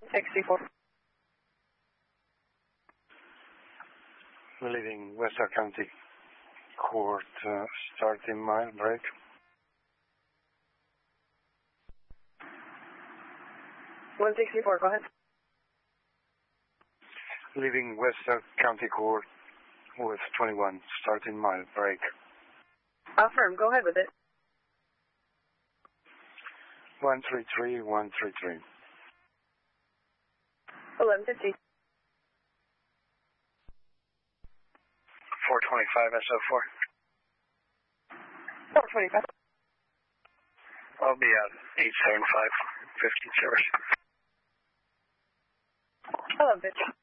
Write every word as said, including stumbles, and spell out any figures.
sixty-four. Leaving Western County Court, uh, starting mile break. one sixty-four, go ahead. Leaving Western County Court with twenty-one, starting mile break. Affirm, go ahead with it. one three three, one three three. eleven fifty. four twenty-five S O four. four twenty-five. I'll be at eight seven five, fifteen service. eleven fifty.